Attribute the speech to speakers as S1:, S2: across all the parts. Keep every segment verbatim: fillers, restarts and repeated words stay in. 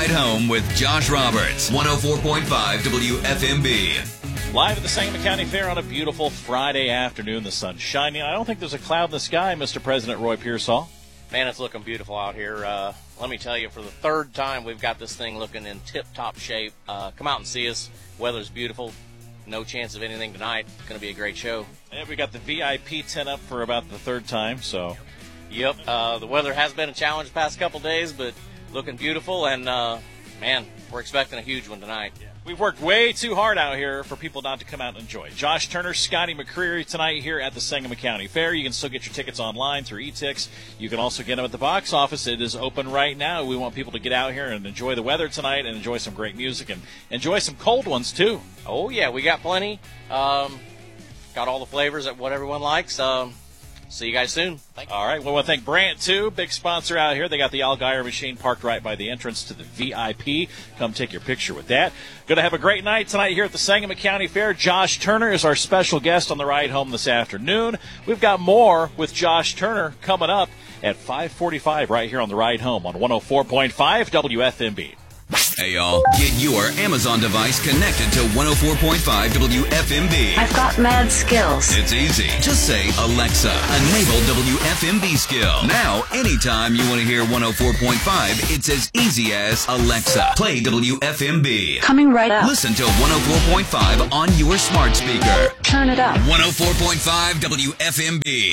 S1: Ride Home with Josh Roberts, one oh four point five W F M B.
S2: Live at the Sangamon County Fair on a beautiful Friday afternoon. The sun's shining. I don't think there's a cloud in the sky, Mister President Roy Pearsall.
S3: Man, it's looking beautiful out here. Uh, let me tell you, for the third time, we've got this thing looking in tip-top shape. Uh, come out and see us. Weather's beautiful. No chance of anything tonight. It's going to be a great show.
S2: And we got the V I P tent up for about the third time, so.
S3: Yep. Uh, the weather has been a challenge the past couple days, but looking beautiful. And, uh, man, we're expecting a huge one tonight.
S2: We've worked way too hard out here for people not to come out and enjoy. Josh Turner, Scotty McCreery tonight here at the Sangamon County Fair. You can still get your tickets online through e-tix. You can also get them at the box office. It is open right now. We want people to get out here and enjoy the weather tonight and enjoy some great music and enjoy some cold ones, too.
S3: Oh, yeah, we got plenty. Um, got all the flavors that what everyone likes. Um, see you guys soon. Thank you.
S2: All right. Well, I want to thank Brandt, too, big sponsor out here. They got the Al Geyer machine parked right by the entrance to the V I P. Come take your picture with that. Going to have a great night tonight here at the Sangamon County Fair. Josh Turner is our special guest on the ride home this afternoon. We've got more with Josh Turner coming up at five forty-five right here on the ride home on one oh four point five W F M B.
S1: Hey, y'all. Get your Amazon device connected to one oh four point five W F M B.
S4: I've got mad skills.
S1: It's easy. Just say, Alexa, enable W F M B skill. Now, anytime you want to hear one oh four point five, it's as easy as, Alexa, play W F M B.
S4: Coming right up.
S1: Listen to one oh four point five on your smart speaker.
S4: Turn it up.
S1: one oh four point five W F M B.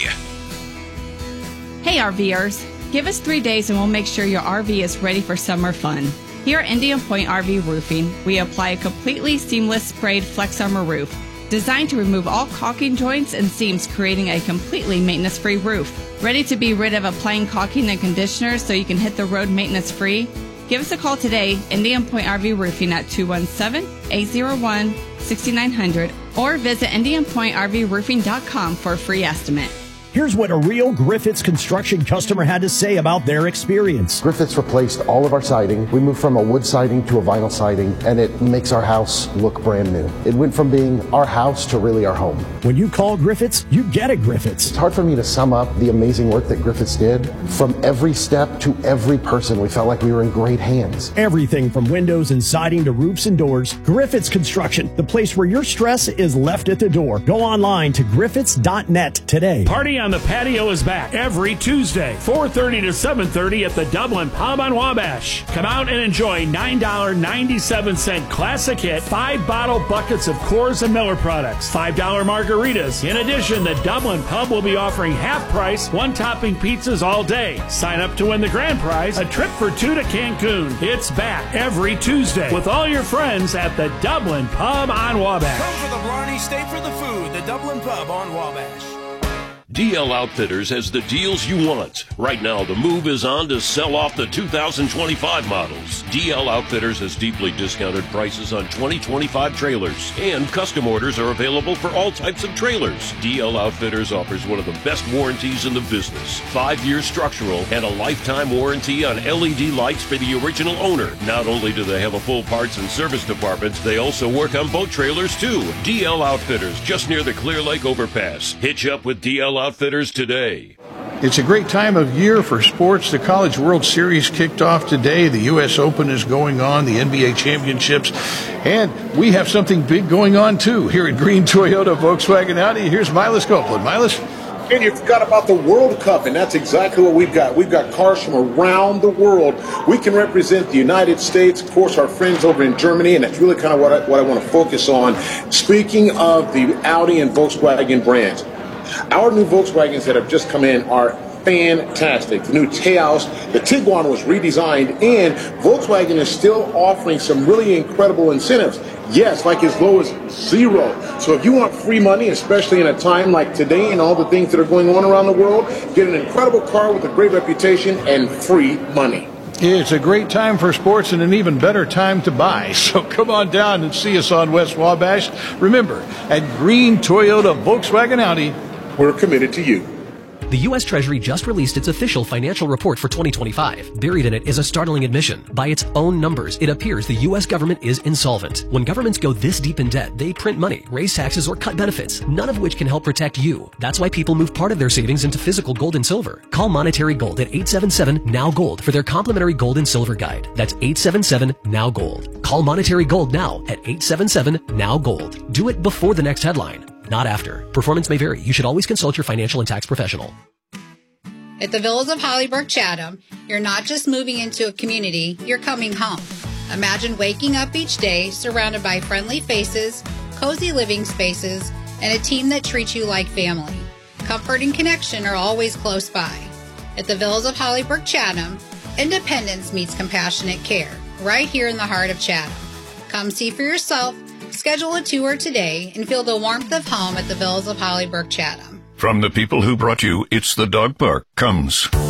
S5: Hey, RVers. Give us three days and we'll make sure your R V is ready for summer fun. Here at Indian Point R V Roofing, we apply a completely seamless sprayed Flex Armor roof, designed to remove all caulking joints and seams, creating a completely maintenance-free roof. Ready to be rid of applying caulking and conditioner so you can hit the road maintenance-free? Give us a call today, Indian Point R V Roofing at two one seven, eight oh one, six nine hundred, or visit indian point r v roofing dot com for a free estimate.
S6: Here's what a real Griffiths Construction customer had to say about their experience.
S7: Griffiths replaced all of our siding. We moved from a wood siding to a vinyl siding, and it makes our house look brand new. It went from being our house to really our home.
S6: When you call Griffiths, you get a Griffiths.
S7: It's hard for me to sum up the amazing work that Griffiths did. From every step to every person, we felt like we were in great hands.
S6: Everything from windows and siding to roofs and doors. Griffiths Construction, the place where your stress is left at the door. Go online to griffiths dot net today.
S8: Party on the Patio is back every Tuesday, four thirty to seven thirty at the Dublin Pub on Wabash. Come out and enjoy nine dollars and ninety-seven cents classic hit, five bottle buckets of Coors and Miller products, five dollars margaritas. In addition, the Dublin Pub will be offering half price, one topping pizzas all day. Sign up to win the grand prize, a trip for two to Cancun. It's back every Tuesday with all your friends at the Dublin Pub on Wabash.
S9: Come for the Blarney, stay for the food. The Dublin Pub on Wabash.
S10: D L Outfitters has the deals you want. Right now, the move is on to sell off the two thousand twenty-five models. D L Outfitters has deeply discounted prices on twenty twenty-five trailers, and custom orders are available for all types of trailers. D L Outfitters offers one of the best warranties in the business. Five-year structural and a lifetime warranty on L E D lights for the original owner. Not only do they have a full parts and service department, they also work on boat trailers too. D L Outfitters, just near the Clear Lake Overpass. Hitch up with D L Outfitters today.
S11: It's a great time of year for sports. The College World Series kicked off today. The U S Open is going on, the N B A championships, and we have something big going on too here at Green Toyota Volkswagen Audi. Here's Milas Copeland. Milas?
S12: And you forgot about the World Cup, and that's exactly what we've got. We've got cars from around the world. We can represent the United States, of course, our friends over in Germany, and that's really kind of what I, what I want to focus on. Speaking of the Audi and Volkswagen brands, our new Volkswagens that have just come in are fantastic. The new Taos, the Tiguan was redesigned, and Volkswagen is still offering some really incredible incentives. Yes, like as low as zero. So if you want free money, especially in a time like today and all the things that are going on around the world, get an incredible car with a great reputation and free money.
S11: It's a great time for sports and an even better time to buy. So come on down and see us on West Wabash. Remember, at Green Toyota Volkswagen Audi,
S12: we're committed to you.
S4: The U S Treasury just released its official financial report for twenty twenty-five. Buried in it is a startling admission. By its own numbers, it appears the U S government is insolvent. When governments go this deep in debt, they print money, raise taxes, or cut benefits, none of which can help protect you. That's why people move part of their savings into physical gold and silver. Call Monetary Gold at eight seven seven, N O W, GOLD for their complimentary gold and silver guide. That's eight seven seven, N O W, GOLD. Call Monetary Gold now at eight seven seven, N O W, GOLD. Do it before the next headline, not after. Performance may vary. You should always consult your financial and tax professional.
S13: At the Villas of Hollybrook Chatham, you're not just moving into a community, you're coming home. Imagine waking up each day surrounded by friendly faces, cozy living spaces, and a team that treats you like family. Comfort and connection are always close by. At the Villas of Hollybrook Chatham, independence meets compassionate care, right here in the heart of Chatham. Come see for yourself, schedule a tour today, and feel the warmth of home at the Villas of Hollybrook Chatham.
S14: From the people who brought you It's the Dog Park comes